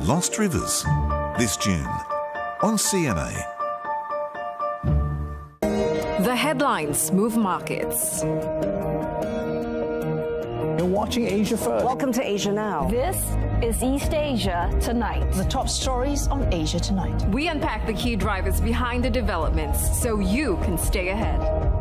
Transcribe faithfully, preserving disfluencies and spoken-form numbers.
Lost Rivers this June on C M A. The headlines move markets. You're watching Asia First. Welcome to Asia Now. This is East Asia Tonight. The top stories on Asia Tonight. We unpack the key drivers behind the developments so you can stay ahead.